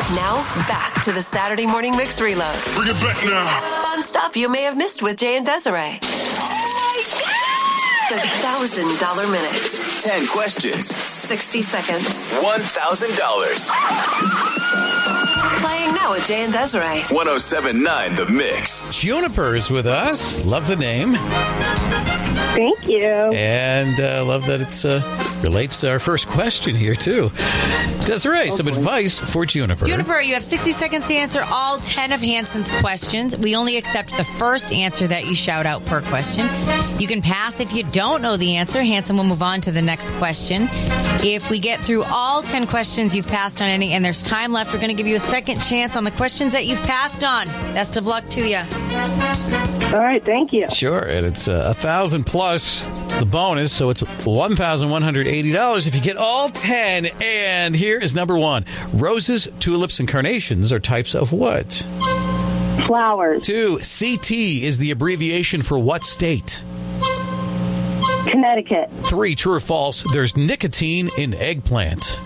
Now, back to the Saturday Morning Mix Reload. Bring it back now. Fun stuff you may have missed with Jay and Desiree. The $1,000 Minute. 10 questions. 60 seconds. $1,000. Playing now with Jay and Desiree. 107.9 The Mix. Juniper is with us. Love the name. Thank you. And love that it relates to our first question here, too. Desiree, some advice for Juniper. Juniper, you have 60 seconds to answer all 10 of Hanson's questions. We only accept the first answer that you shout out per question. You can pass if you don't know the answer. Hanson will move on to the next question. If we get through all 10 questions you've passed on any, and there's time left, we're going to give you a second chance on the questions that you've passed on. Best of luck to you. All right, thank you. Sure, and it's 1,000 plus the bonus, so it's $1,180 if you get all 10. And here is number one. Roses, tulips, and carnations are types of what? Flowers. 2. CT is the abbreviation for what state? Connecticut. 3. True or false, there's nicotine in eggplant.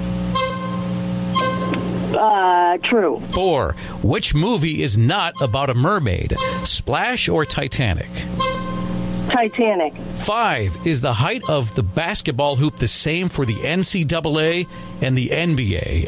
True. 4. Which movie is not about a mermaid? Splash or Titanic? Titanic. 5. Is the height of the basketball hoop the same for the NCAA and the NBA?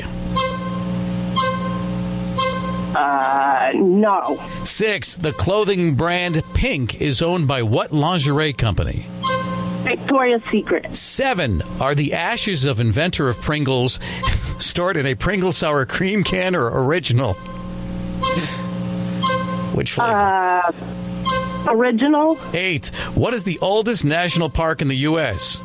No. 6. The clothing brand Pink is owned by what lingerie company? Victoria's Secret. 7. Are the ashes of inventor of Pringles stored in a Pringles sour cream can or original? Which flavor? Original. 8. What is the oldest national park in the U.S.?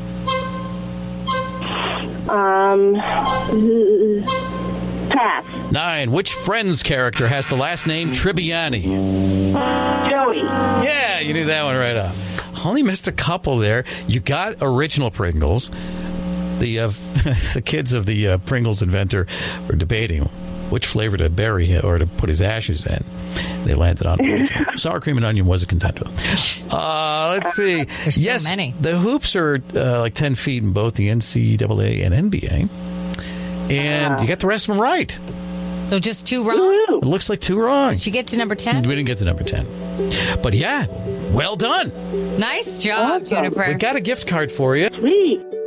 Pass. 9. Which Friends character has the last name Tribbiani? Joey. Yeah, you knew that one right off. Only missed a couple there. You got original Pringles. The kids of the Pringles inventor were debating which flavor to bury or to put his ashes in. They landed on original. Sour cream and onion was a contender. Let's see. There's so many. The hoops are like 10 feet in both the NCAA and NBA. And you got the rest of them right. So just 2 wrong? It looks like 2 wrong. Did you get to number 10? We didn't get to number 10. But yeah, well done. Nice job, Awesome. Juniper. We got a gift card for you. Sweet.